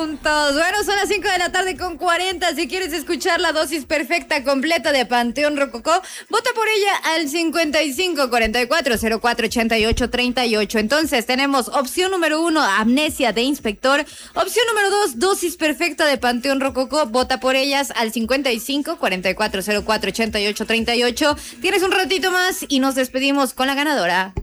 puntos. Bueno, son las 5 de la tarde con 40. Si quieres escuchar la dosis perfecta completa de Panteón Rococó, vota por ella al 55 44 04 88 38. Entonces tenemos opción número 1, Amnesia de Inspector. Opción número 2, dosis perfecta de Panteón Rococó. Vota por ellas al 55 44 04 88 38. Tienes un ratito más y nos despedimos con la ganadora.